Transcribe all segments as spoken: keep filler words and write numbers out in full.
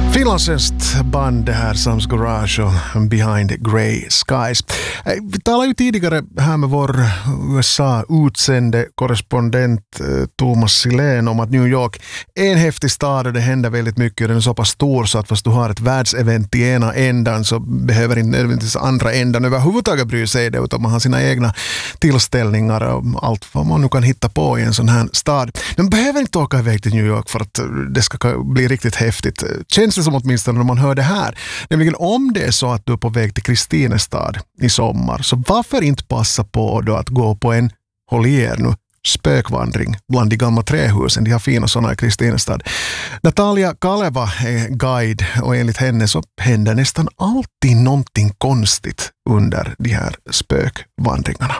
Finlandssvenskt band det här, Sam's Garage och Behind Grey Skies. Vi talade ju tidigare här med vår U S A-utsände korrespondent Thomas Silén om att New York är en häftig stad och det händer väldigt mycket. Den är så pass stor så att fast du har ett världsevent i ena ändan så behöver inte nödvändigtvis andra ändan överhuvudtaget bry sig det, utan man har sina egna tillställningar och allt vad man nu kan hitta på i en sån här stad. Men behöver inte åka iväg till New York för att det ska bli riktigt häftigt. Känns det som åtminstone när man hör det här. Nämligen om det är så att du är på väg till Kristinestad i sommar, så varför inte passa på då att gå på en, håll i er nu, spökvandring bland de gamla trähusen. De har fina sådana i Kristinestad. Natalia Kaleva är guide och enligt henne så händer nästan alltid någonting konstigt under de här spökvandringarna.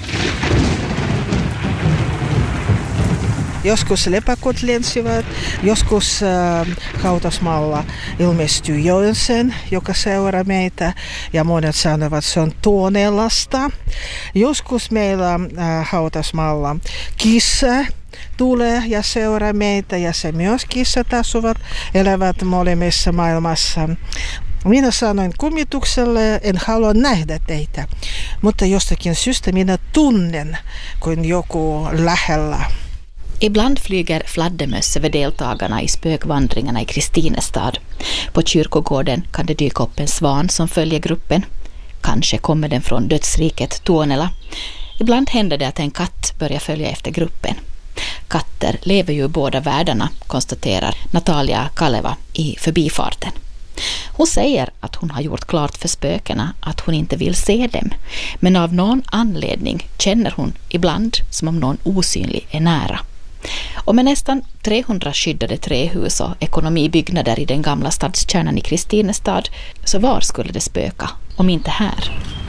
Joskus lepakot lensivät, joskus äh, hautasmaalla ilmestyy joensen, joka seuraa meitä, ja monet sanovat, että se on Tuonelasta. Joskus meillä äh, hautasmaalla kissa tulee ja seuraa meitä, ja se myös kissat asuvat, elävät molemmissa maailmassa. Minä sanoin kummitukselle, en halua nähdä teitä, mutta jostakin syystä minä tunnen, kun joku lähellä. Ibland flyger fladdermöss över deltagarna i spökvandringarna i Kristinestad. På kyrkogården kan det dyka upp en svan som följer gruppen. Kanske kommer den från dödsriket Tuonela. Ibland händer det att en katt börjar följa efter gruppen. Katter lever ju i båda världarna, konstaterar Natalia Kaleva i förbifarten. Hon säger att hon har gjort klart för spökena att hon inte vill se dem, men av någon anledning känner hon ibland som om någon osynlig är nära. Och med nästan trehundra skyddade trähus och ekonomibyggnader i den gamla stadskärnan i Kristinestad, så var skulle det spöka om inte här?